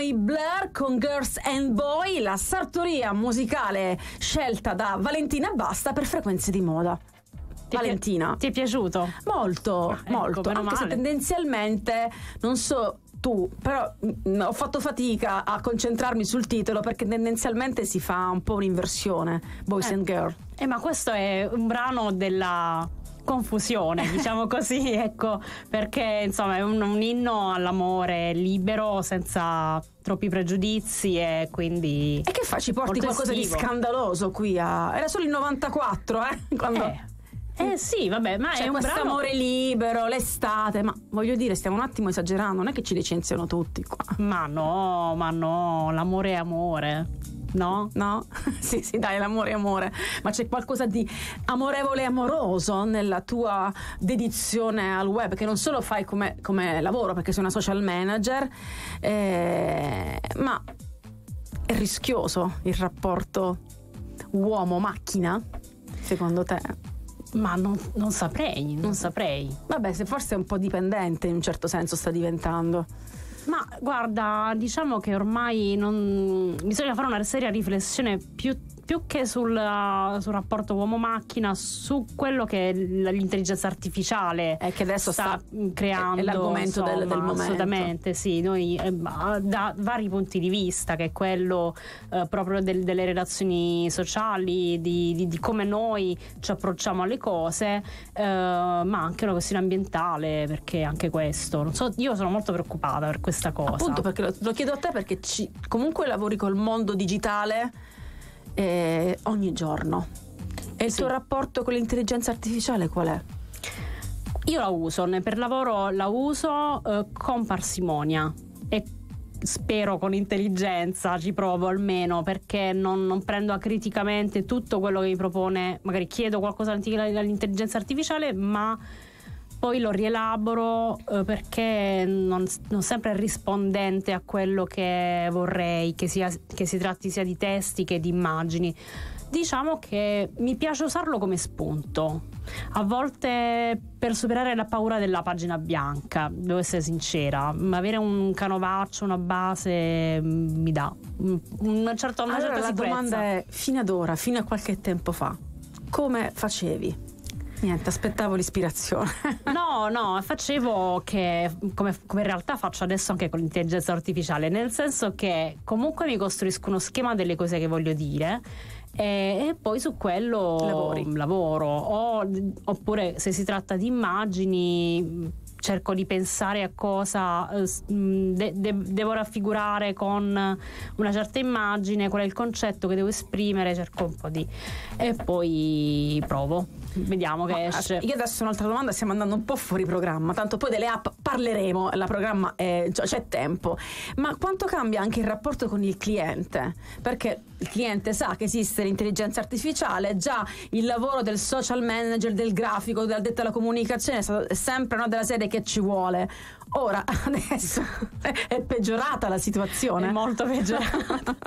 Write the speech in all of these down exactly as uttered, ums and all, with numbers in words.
i Blur con Girls and Boy, la sartoria musicale scelta da Valentina Basta per Frequenze di Moda. Ti Valentina, pi- ti è piaciuto? Molto, ecco, molto, meno anche male. se tendenzialmente, non so tu, però mh, ho fatto fatica a concentrarmi sul titolo perché tendenzialmente si fa un po' un'inversione, Boys Eh. and Girl. Eh, ma questo è un brano della confusione, diciamo così, ecco, perché insomma è un, un inno all'amore libero, senza troppi pregiudizi, e quindi E che fa? Ci porti molto qualcosa estivo. di scandaloso qui a... Era solo il novantaquattro, eh? Quando... Eh. Eh sì, vabbè, ma C'è è un questo brano. amore libero, l'estate, ma voglio dire, stiamo un attimo esagerando, non è che ci licenziano tutti qua. Ma no, ma no, l'amore è amore, no? No? Sì, sì, dai, l'amore è amore, ma c'è qualcosa di amorevole e amoroso nella tua dedizione al web, che non solo fai come, come lavoro, perché sei una social manager, eh, ma è rischioso il rapporto uomo-macchina, secondo te? Ma non, non saprei, non saprei. Vabbè, se forse è un po' dipendente in un certo senso sta diventando. Ma guarda, diciamo che ormai non bisogna fare una seria riflessione più, più che sul, sul rapporto uomo-macchina, su quello che l'intelligenza artificiale È che adesso sta, creando. è l'argomento del, del insomma, momento. Assolutamente, sì. Noi eh, da vari punti di vista, che è quello eh, proprio del, delle relazioni sociali, di, di, di come noi ci approcciamo alle cose, eh, ma anche una questione ambientale, perché anche questo, non so, io sono molto preoccupata per questa cosa. Appunto, perché lo, lo chiedo a te perché ci, comunque lavori col mondo digitale eh, ogni giorno. E il Sì. tuo rapporto con l'intelligenza artificiale qual è? Io la uso, ne- per lavoro la uso eh, con parsimonia e spero con intelligenza, ci provo almeno, perché non, non prendo acriticamente tutto quello che mi propone, magari chiedo qualcosa all'intelligenza artificiale, ma poi lo rielaboro eh, perché non, non sempre è rispondente a quello che vorrei, che, sia, che si tratti sia di testi che di immagini. Diciamo che mi piace usarlo come spunto, a volte per superare la paura della pagina bianca, devo essere sincera. Avere un canovaccio, una base mm, mi dà un- una certa, una Allora certa la sicurezza. domanda è, fino ad ora, fino a qualche tempo fa, come facevi? Niente, aspettavo l'ispirazione. No, no, facevo che come, come in realtà faccio adesso anche con l'intelligenza artificiale, nel senso che comunque mi costruisco uno schema delle cose che voglio dire e, e poi su quello Lavori. lavoro. O, oppure se si tratta di immagini, cerco di pensare a cosa eh, s- mh, de- de- devo raffigurare con una certa immagine, qual è il concetto che devo esprimere, cerco un po' di... e poi provo, vediamo che Ma, esce. Io adesso un'altra domanda, stiamo andando un po' fuori programma, tanto poi delle app parleremo, la programma è, cioè, c'è tempo, ma quanto cambia anche il rapporto con il cliente? Perché il cliente sa che esiste l'intelligenza artificiale, già il lavoro del social manager, del grafico, del addetto alla comunicazione è sempre no, della serie che ci vuole. Ora adesso è peggiorata la situazione. È molto peggiorata.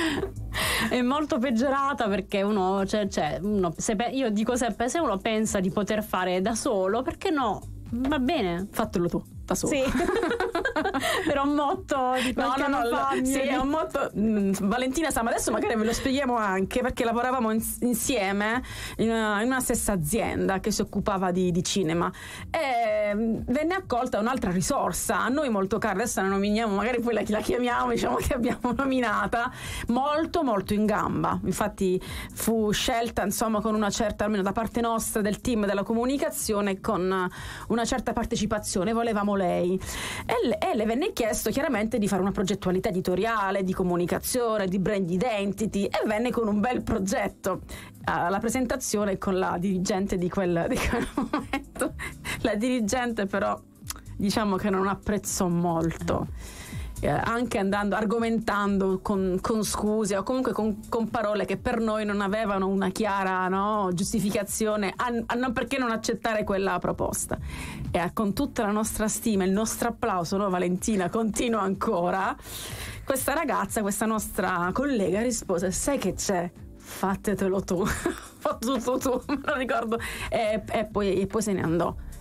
È molto peggiorata perché uno, cioè, cioè, uno se pe- io dico sempre, se uno pensa di poter fare da solo, perché no? Va bene. Fatelo tu, da solo. Sì. Era un motto di No, qualche no, no, anno fa. sì, mi- è un motto. mh, Valentina sa, ma adesso magari ve lo spieghiamo anche perché lavoravamo in- insieme in una, in una stessa azienda che si occupava di, di cinema e mh, venne accolta un'altra risorsa a noi molto cara, adesso la nominiamo, magari poi la, la chiamiamo, diciamo che abbiamo nominata, molto molto in gamba. Infatti fu scelta insomma con una certa, almeno da parte nostra del team della comunicazione, con una certa partecipazione, volevamo lei e le, e le venne chiesto chiaramente di fare una progettualità editoriale, di comunicazione, di brand identity, e venne con un bel progetto alla presentazione con la dirigente di quel, di quel momento. La dirigente però diciamo che non apprezzò molto, eh, anche andando argomentando con, con scuse o comunque con, con parole che per noi non avevano una chiara no, giustificazione a, a non perché non accettare quella proposta. E eh, con tutta la nostra stima, il nostro applauso, no Valentina, continua ancora, questa ragazza, questa nostra collega rispose: sai che c'è? Fattetelo tu. Fatto tutto tu, me lo ricordo. E, e, poi, e poi se ne andò.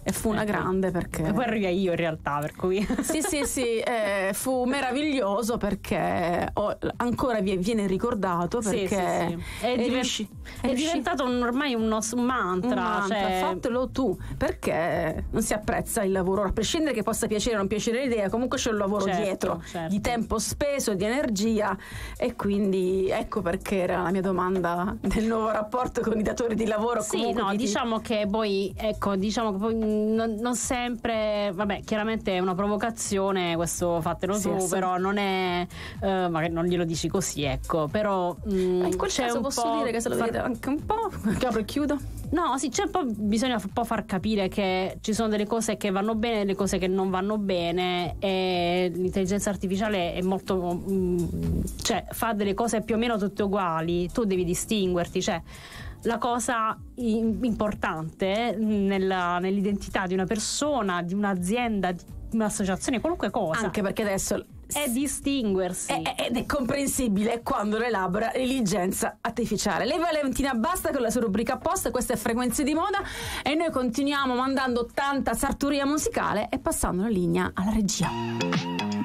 e fu una grande perché... E poi arriva io in realtà, per cui... Sì, sì, sì, eh, fu meraviglioso perché oh, ancora viene ricordato perché sì, sì, sì. È, è, diven- riusci- è, è diventato un, ormai un, un mantra, un mantra, cioè... fatelo tu, perché non si apprezza il lavoro, a prescindere che possa piacere o non piacere l'idea, comunque c'è un lavoro certo, dietro, certo. di tempo speso, di energia, e quindi ecco perché era la mia domanda del nuovo rapporto con i datori di lavoro. Sì, no, ti... diciamo che poi, ecco, diciamo che poi non, non sempre, vabbè, chiaramente è una provocazione, questo fatelo sì, tu, però non è, eh, magari non glielo dici così, ecco, però mh, in quel c'è caso un posso po' dire che se lo far... vedete anche un po', apro e chiudo. No, sì, c'è un po', bisogna un po' far capire che ci sono delle cose che vanno bene e delle cose che non vanno bene, e l'intelligenza artificiale è molto, mh, cioè fa delle cose più o meno tutte uguali, tu devi distinguerti, cioè la cosa importante nella, nell'identità di una persona, di un'azienda, di un'associazione, qualunque cosa, Anche perché adesso è distinguersi. È, è, ed è comprensibile quando lo elabora l'intelligenza artificiale. Lei Valentina basta con la sua rubrica apposta, questa è Frequenze di Moda, e noi continuiamo mandando tanta sartoria musicale e passando la linea alla regia.